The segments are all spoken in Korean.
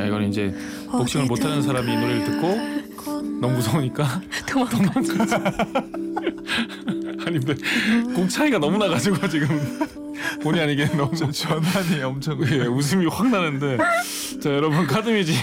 이거는 이제 복싱을 못하는 사람이 이 노래를 듣고 너무 무서우니까 도망가자. 아니 근데 곡 차이가 너무 나가지고 지금 본의 아니게 너무 전환이 엄청 예, 웃음이 확 나는데 자 여러분 카드뮤직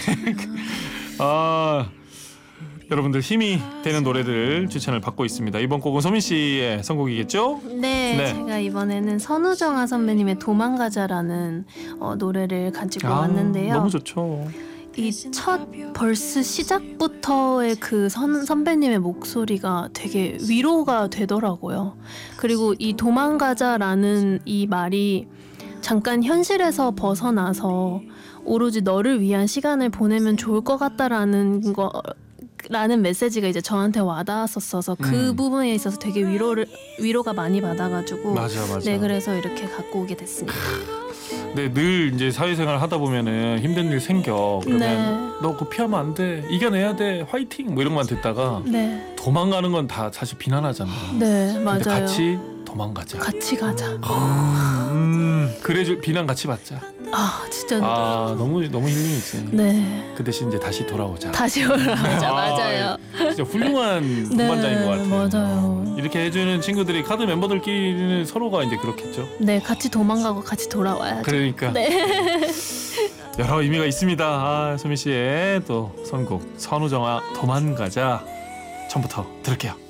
여러분들 힘이 되는 노래들 추천을 받고 있습니다. 이번 곡은 소민 씨의 선곡이겠죠? 네, 제가 이번에는 선우정아 선배님의 도망가자라는 노래를 가지고 왔는데요. 너무 좋죠. 이 첫 벌스 시작부터의 그 선배님의 목소리가 되게 위로가 되더라고요. 그리고 이 도망가자라는 이 말이 잠깐 현실에서 벗어나서 오로지 너를 위한 시간을 보내면 좋을 것 같다라는 라는 메시지가 이제 저한테 와닿았었어서 그 부분에 있어서 되게 위로가 많이 받아가지고 맞아. 네, 그래서 이렇게 갖고 오게 됐습니다. 네, 늘 이제 사회생활 하다 보면은 힘든 일 생겨. 그러면 네. 너 그거 피하면 안 돼. 이겨내야 돼. 화이팅. 뭐 이런 것만 듣다가 네, 도망가는 건 다 사실 비난하잖아. 네, 근데 맞아요. 같이 도망가자. 같이 가자. 그래 비난 같이 받자. 진짜. 너무 힐링이지. 네. 그 대신 이제 다시 돌아오자. 다시 올라가자. 맞아요. 진짜 훌륭한 동반자인 것 같아요. 맞아요. 이렇게 해주는 친구들이 카드 멤버들끼리는 서로가 이제 그렇겠죠. 네, 같이 도망가고 같이 돌아와야죠. 그러니까 네. 여러 의미가 있습니다. 소민 씨의 또 선곡 선우정아 도망가자 처음부터 들을게요.